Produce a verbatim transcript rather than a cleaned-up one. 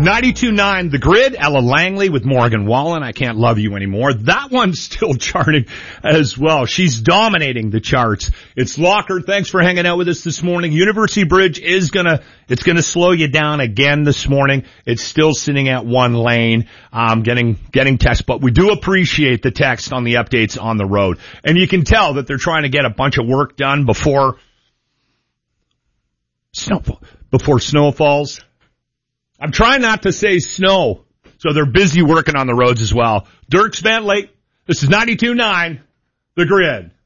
ninety-two point nine The Grid, Ella Langley with Morgan Wallen, I Can't Love You Anymore. That one's still charting as well. She's dominating the charts. It's Locker. Thanks for hanging out with us this morning. University Bridge is gonna, it's gonna slow you down again this morning. It's still sitting at one lane, um, getting, getting text, but we do appreciate the text on the updates on the road. And you can tell that they're trying to get a bunch of work done before snow, before snow falls. I'm trying not to say snow, so they're busy working on the roads as well. Dirks Van Lake, this is ninety-two point nine The Grid.